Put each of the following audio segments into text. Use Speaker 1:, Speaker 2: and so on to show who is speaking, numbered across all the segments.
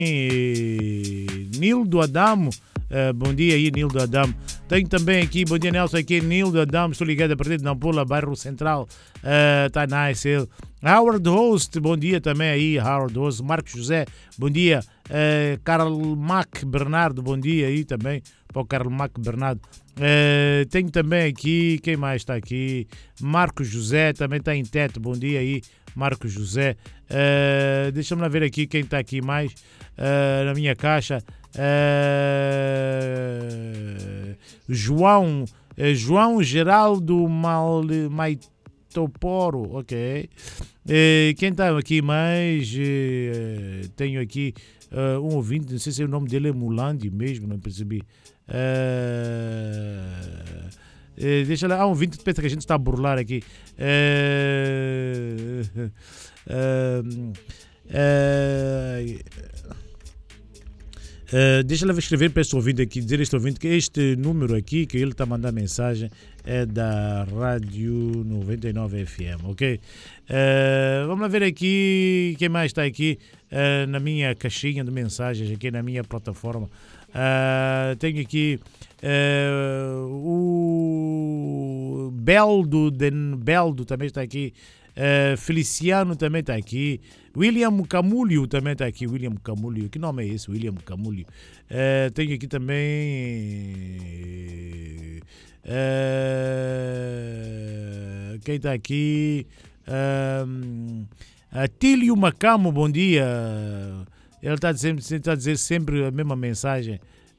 Speaker 1: Nildo Adamo. Bom dia aí, Nildo Adamo. Tenho também aqui, bom dia Nelson, aqui Nildo Adamo, estou ligado a partir de Nampula, bairro Central. Tá nice ele. Howard Host, bom dia também aí, Howard Host. Marcos José, bom dia. Carl Mac Bernardo, bom dia aí também para o Carl Mac Bernardo. Tenho também aqui, quem mais está aqui? Marcos José, também está em teto, bom dia aí, Marcos José. Deixa-me lá ver aqui quem está aqui mais na minha caixa. João Geraldo Maitoporo, ok. Quem está aqui mais? Tenho aqui um ouvinte, não sei se o nome dele é Mulandi mesmo, não percebi. Deixa lá, há um ouvinte que pensa que a gente está a burlar aqui. Deixa eu escrever para este ouvinte aqui, dizer este ouvinte que este número aqui que ele está a mandar mensagem é da Rádio 99 FM, ok? Vamos lá ver aqui quem mais está aqui na minha caixinha de mensagens, aqui na minha plataforma. Tenho aqui o Beldo também está aqui. Feliciano também está aqui. William Camulio também está aqui. William Camulio, que nome é esse? William Camulio. Tenho aqui também quem está aqui? Atílio Macamo, bom dia. Ele está a dizer sempre a mesma mensagem.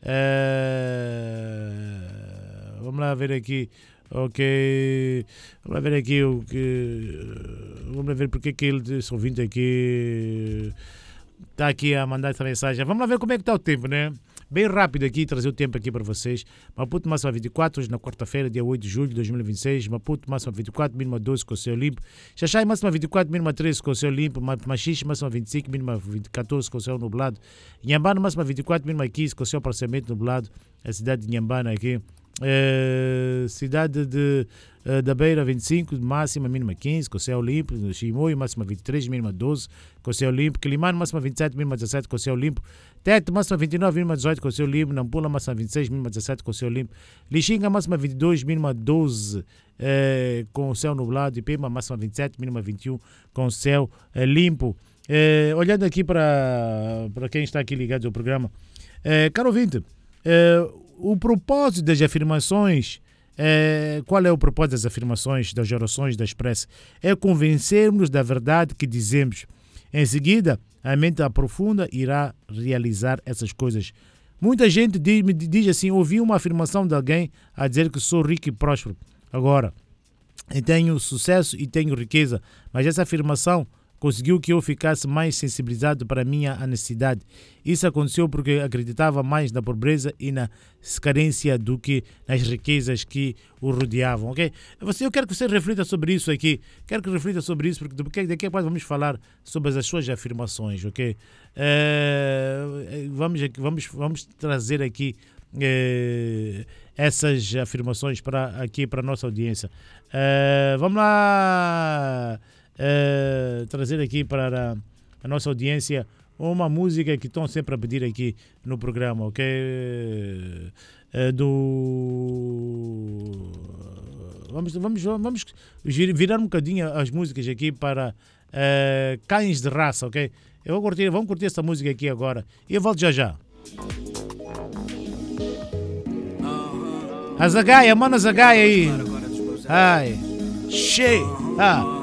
Speaker 1: Vamos lá ver aqui. Ok, vamos lá ver aqui o que. Vamos lá ver porque que ele, esse ouvinte aqui, está aqui a mandar essa mensagem. Vamos lá ver como é que está o tempo, né? Bem rápido aqui, trazer o tempo aqui para vocês. Maputo máxima 24, hoje na quarta-feira, dia 8 de julho de 2026. Maputo máxima 24, mínima 12 com o céu limpo. Xaxai máxima 24, mínima 13 com o céu limpo. Machixe máxima 25, mínima 14 com o céu nublado. Inhambane máxima 24, mínima 15 com o céu parcialmente nublado. A cidade de Inhambane aqui. Cidade da Beira 25, máxima mínima 15 com o céu limpo. Chimoio máxima 23, mínima 12 com o céu limpo. Quilimane máxima 27, mínima 17 com o céu limpo. Tete máxima 29, mínima 18 com o céu limpo. Nampula máxima 26, mínima 17 com o céu limpo. Lixinga máxima 22, mínima 12 com o céu nublado. E Pema máxima 27, mínima 21 com o céu limpo. Olhando aqui para quem está aqui ligado ao programa, caro ouvinte, o propósito das afirmações, qual é o propósito das afirmações, das orações da Expresso? É convencermos da verdade que dizemos. Em seguida, a mente aprofunda irá realizar essas coisas. Muita gente me diz assim, ouvi uma afirmação de alguém a dizer que sou rico e próspero. Agora, eu tenho sucesso e tenho riqueza, mas essa afirmação conseguiu que eu ficasse mais sensibilizado para a minha necessidade. Isso aconteceu porque acreditava mais na pobreza e na carência do que nas riquezas que o rodeavam, ok? Eu quero que você reflita sobre isso aqui. Quero que reflita sobre isso, porque daqui a pouco vamos falar sobre as suas afirmações, ok? Vamos trazer aqui essas afirmações para a nossa audiência. Vamos lá trazer aqui para a nossa audiência uma música que estão sempre a pedir aqui no programa, ok? Vamos virar um bocadinho as músicas aqui para Cães de Raça, ok? Vamos curtir essa música aqui agora e eu volto já. A Zagaia, mano, a Zagaia aí. Ai, cheio.